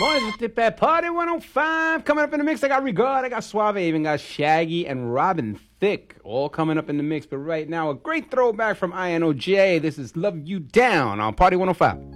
Boys with Dip at Party 105. Coming up in the mix, I got Regard, I got Suave, I even got Shaggy and Robin Thicke. All coming up in the mix. But right now, a great throwback from INOJ. This is Love You Down on Party 105.